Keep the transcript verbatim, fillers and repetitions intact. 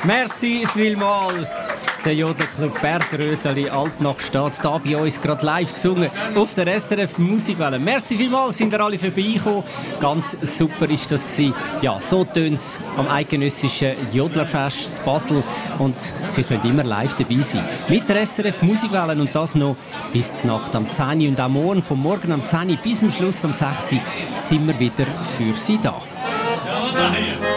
Merci vielmals. Der Jodelclub Bergröseli Altnach steht da bei uns gerade live gesungen auf der S R F Musikwelle. Merci vielmals, sind ihr alle vorbeigekommen. Ganz super ist das gewesen. Ja, so tönt es am eidgenössischen Jodlerfest in Basel und Sie können immer live dabei sein. Mit der S R F Musikwelle und das noch bis zur Nacht am zehn Uhr und am Morgen, vom Morgen am zehn Uhr bis zum Schluss am sechs Uhr sind wir wieder für Sie da. Ja,